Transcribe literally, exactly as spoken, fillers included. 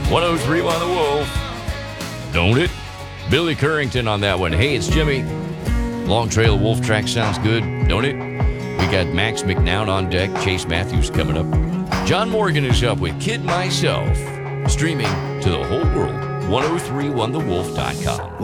one oh three on the Wolf. Don't it? Billy Currington on that one. Hey, it's Jimmy. Long Trail Wolf track sounds good, don't it? We got Max McNown on deck. Chase Matthews coming up. John Morgan is up with Kid Myself. Streaming to the whole world. ten three one the wolf dot com.